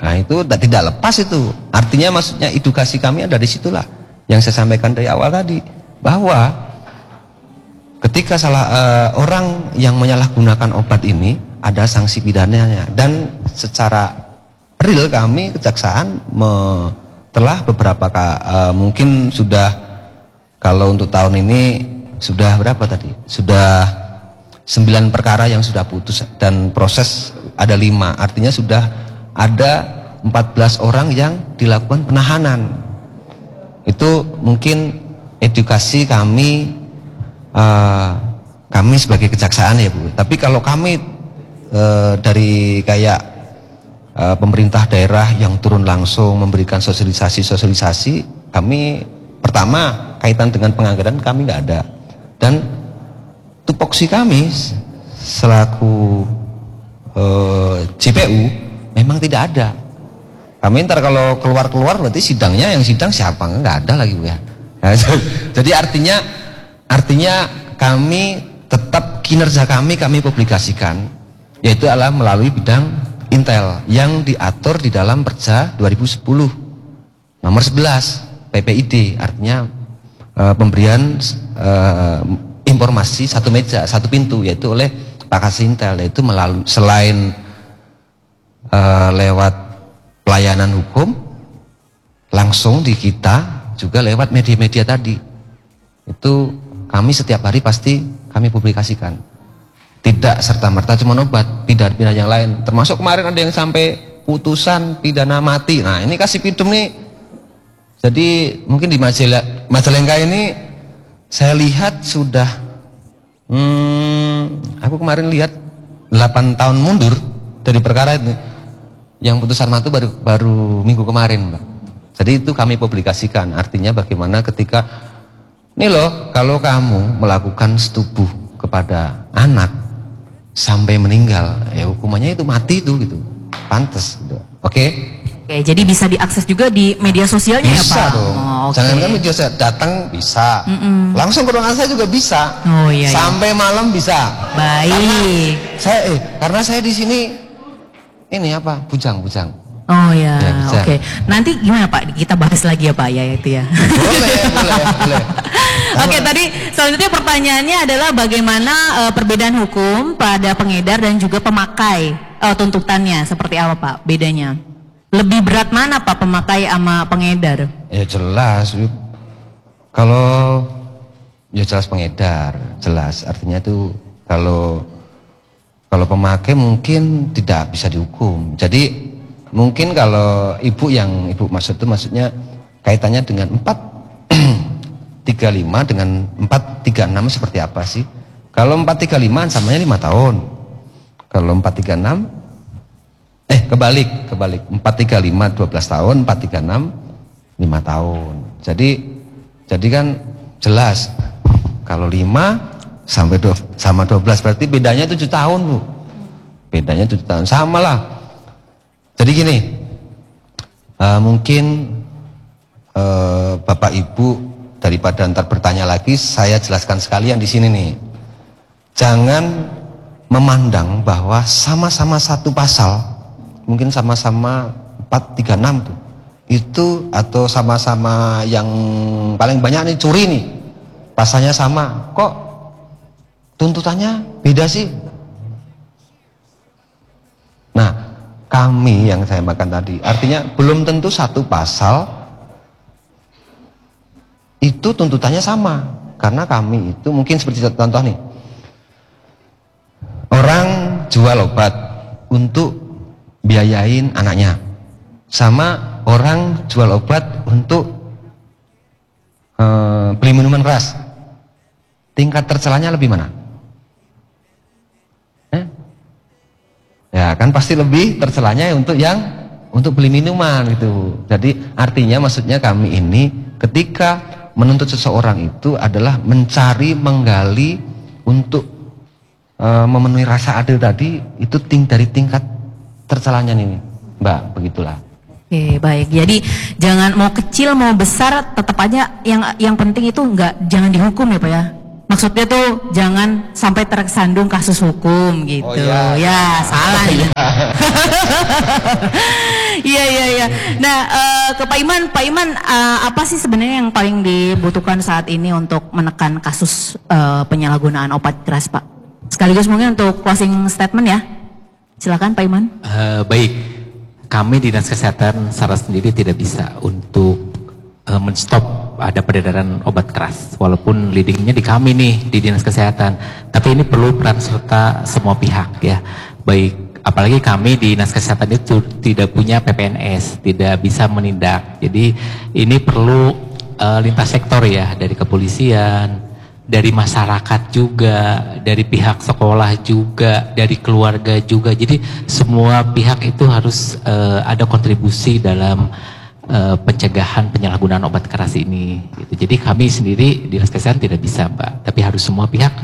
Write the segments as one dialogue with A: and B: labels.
A: Nah itu tidak lepas itu. Artinya maksudnya edukasi kami ada di situlah. Yang saya sampaikan dari awal tadi, bahwa ketika orang yang menyalahgunakan obat ini ada sanksi pidananya. Dan secara real kami kejaksaan telah beberapa mungkin sudah, kalau untuk tahun ini sudah berapa tadi? Sudah 9 perkara yang sudah putus dan proses ada 5. Artinya sudah ada 14 orang yang dilakukan penahanan. Itu mungkin edukasi kami sebagai kejaksaan ya Bu. Tapi kalau kami dari kayak pemerintah daerah yang turun langsung memberikan sosialisasi, kami pertama kaitan dengan penganggaran kami nggak ada. Dan tupoksi kami selaku JPU memang tidak ada. Kami ntar kalau keluar berarti sidangnya yang sidang siapa, nggak ada lagi Bu ya. Jadi artinya kami tetap kinerja kami publikasikan, yaitu adalah melalui bidang intel yang diatur di dalam Perda 2010 nomor 11 PPID, artinya pemberian informasi satu meja satu pintu, yaitu oleh Pak Kasintel, yaitu melalui selain lewat pelayanan hukum langsung di kita, juga lewat media-media tadi. Itu kami setiap hari pasti kami publikasikan. Tidak serta-merta cuma obat, pidana yang lain. Termasuk kemarin ada yang sampai putusan pidana mati. Nah ini kasih pidum nih. Jadi mungkin di Majalengka ini saya lihat sudah aku kemarin lihat 8 tahun mundur dari perkara itu. Yang putusan mati baru minggu kemarin, Mbak. Jadi itu kami publikasikan. Artinya bagaimana ketika ini loh, kalau kamu melakukan setubuh kepada anak sampai meninggal, ya hukumannya itu mati itu gitu. Pantes gitu. Oke?
B: Oke, jadi bisa diakses juga di media sosialnya
A: bisa
B: ya Pak?
A: Bisa dong. Jangan kan media sosial, datang bisa. Langsung ke ruangan saya juga bisa.
B: Oh iya.
A: Sampai malam bisa.
B: Baik.
A: Karena saya di sini ini apa? Bujang.
B: Oh ya, oke. Nanti gimana Pak? Kita bahas lagi ya Pak ya itu ya.
A: Boleh.
B: Oke, tadi selanjutnya pertanyaannya adalah bagaimana perbedaan hukum pada pengedar dan juga pemakai, tuntutannya seperti apa Pak? Bedanya? Lebih berat mana Pak pemakai sama pengedar?
A: Ya jelas. Kalau ya jelas pengedar, jelas. Artinya itu kalau pemakai mungkin tidak bisa dihukum. Jadi mungkin kalau ibu maksud itu maksudnya kaitannya dengan 435 dengan 436 seperti apa sih? Kalau 435 samanya 5 tahun. Kalau 436 kebalik 435 12 tahun, 436 5 tahun. Jadi kan jelas kalau 5 sama 12 berarti bedanya 7 tahun Bu. Bedanya 7 tahun, sama lah. Jadi gini, mungkin Bapak Ibu daripada ntar bertanya lagi, saya jelaskan sekalian di sini nih. Jangan memandang bahwa sama-sama satu pasal, mungkin sama-sama 436 tuh. Itu atau sama-sama yang paling banyak nih curi nih. Pasalnya sama, kok tuntutannya beda sih? Nah, kami yang saya makan tadi, artinya belum tentu satu pasal itu tuntutannya sama. Karena kami itu mungkin seperti contoh nih, orang jual obat untuk biayain anaknya, sama orang jual obat untuk beli minuman keras, tingkat tercelanya lebih mana? Ya kan pasti lebih tercelanya untuk beli minuman gitu. Jadi artinya maksudnya kami ini ketika menuntut seseorang itu adalah mencari, menggali untuk memenuhi rasa adil tadi, itu dari tingkat tercelanya nih Mbak, begitulah.
B: Oke, baik. Jadi jangan mau kecil mau besar tetap aja yang penting itu jangan dihukum ya Pak ya. Maksudnya tuh jangan sampai tersandung kasus hukum gitu.
A: Oh, iya.
B: Ya, salah ya. Iya, Ya, ke Pak Iman. Pak Iman, apa sih sebenarnya yang paling dibutuhkan saat ini untuk menekan kasus penyalahgunaan obat keras, Pak? Sekaligus mungkin untuk closing statement ya. Silakan Pak Iman.
C: Baik, kami Dinas Kesehatan secara sendiri tidak bisa untuk menstop ada peredaran obat keras. Walaupun leadingnya di kami nih, di Dinas Kesehatan. Tapi ini perlu peran serta semua pihak ya. Baik, apalagi kami di Dinas Kesehatan itu tidak punya PPNS, tidak bisa menindak. Jadi ini perlu lintas sektor ya, dari kepolisian, dari masyarakat juga, dari pihak sekolah juga, dari keluarga juga. Jadi semua pihak itu harus ada kontribusi dalam pencegahan penyalahgunaan obat keras ini. Gitu. Jadi kami sendiri Dinas Kesehatan tidak bisa, Mbak, tapi harus semua pihak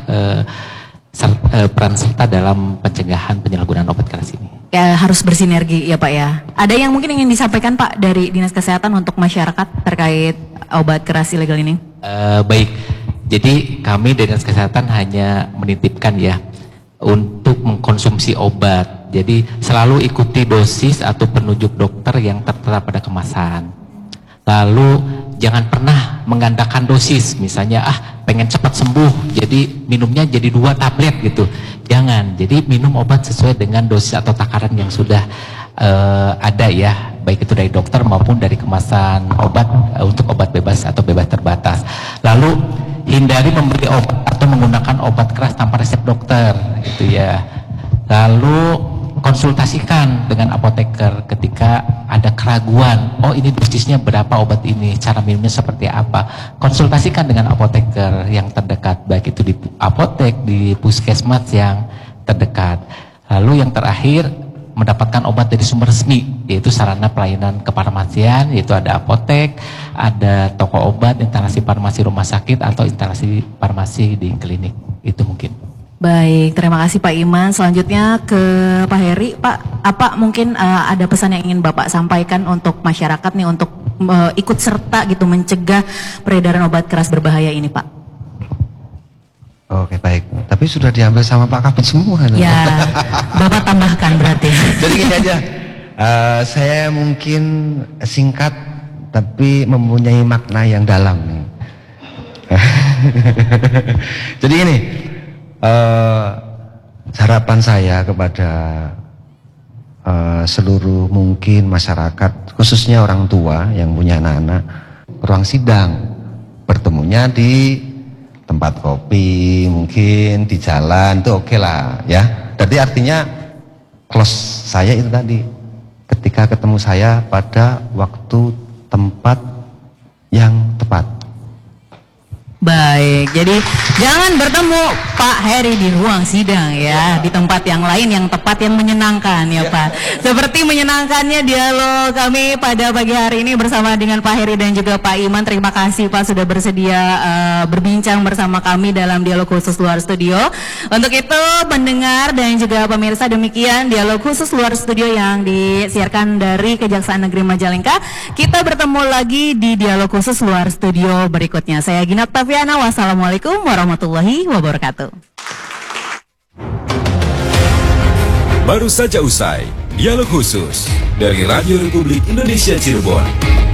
C: peran serta dalam pencegahan penyalahgunaan obat keras ini.
B: Ya, harus bersinergi ya Pak ya. Ada yang mungkin ingin disampaikan Pak dari Dinas Kesehatan untuk masyarakat terkait obat keras ilegal ini?
C: Baik, jadi kami Dinas Kesehatan hanya menitipkan ya untuk mengkonsumsi obat. Jadi selalu ikuti dosis atau penunjuk dokter yang tertera pada kemasan. Lalu jangan pernah menggandakan dosis, misalnya pengen cepat sembuh, jadi minumnya jadi 2 tablet gitu. Jangan, jadi minum obat sesuai dengan dosis atau takaran yang sudah ada ya, baik itu dari dokter maupun dari kemasan obat untuk obat bebas atau bebas terbatas. Lalu hindari membeli obat atau menggunakan obat keras tanpa resep dokter, gitu ya. Lalu konsultasikan dengan apoteker ketika ada keraguan, oh ini dosisnya berapa obat ini, cara minumnya seperti apa. Konsultasikan dengan apoteker yang terdekat, baik itu di apotek, di puskesmas yang terdekat. Lalu yang terakhir, mendapatkan obat dari sumber resmi, yaitu sarana pelayanan kefarmasian, yaitu ada apotek, ada toko obat, instalasi farmasi rumah sakit, atau instalasi farmasi di klinik. Itu mungkin.
B: Baik, terima kasih Pak Iman. Selanjutnya ke Pak Heri. Pak, apa mungkin ada pesan yang ingin Bapak sampaikan untuk masyarakat nih untuk ikut serta gitu mencegah peredaran obat keras berbahaya ini Pak?
A: Oke, baik. Tapi sudah diambil sama Pak Kabit semua.
B: Ya, Bapak tambahkan berarti.
A: Jadi gini aja, saya mungkin singkat tapi mempunyai makna yang dalam nih. Jadi gini, harapan saya kepada seluruh mungkin masyarakat, khususnya orang tua yang punya anak-anak, ruang sidang bertemunya di tempat kopi, mungkin di jalan, itu oke lah ya. Jadi artinya close saya itu tadi, ketika ketemu saya pada waktu tempat yang tepat.
B: Baik, jadi jangan bertemu Pak Heri di ruang sidang ya, di tempat yang lain yang tepat, yang menyenangkan ya Pak. Seperti menyenangkannya dialog kami pada pagi hari ini bersama dengan Pak Heri dan juga Pak Iman. Terima kasih Pak sudah bersedia berbincang bersama kami dalam dialog khusus luar studio. Untuk itu pendengar dan juga pemirsa, demikian dialog khusus luar studio yang disiarkan dari Kejaksaan Negeri Majalengka. Kita bertemu lagi di dialog khusus luar studio berikutnya. Saya Gina Tafiana, wassalamualaikum warahmatullahi wabarakatuh.
D: Baru saja usai dialog khusus dari Radio Republik Indonesia Cirebon.